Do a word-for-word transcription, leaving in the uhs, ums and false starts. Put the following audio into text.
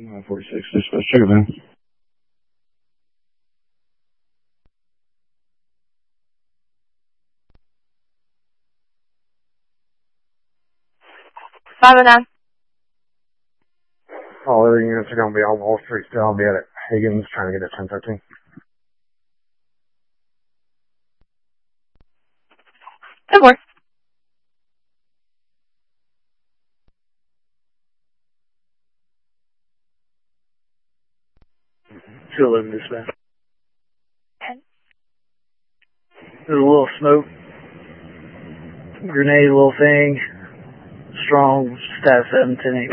nine forty-six, dispatch, check it in. five oh nine. All other units are going to be on Wall Street still. I'll be at Higgins trying to get at ten thirteen. Good work. two eleven dispatch. ten. There's a little smoke. Grenade, little thing. Strong, stat seven, ten eight.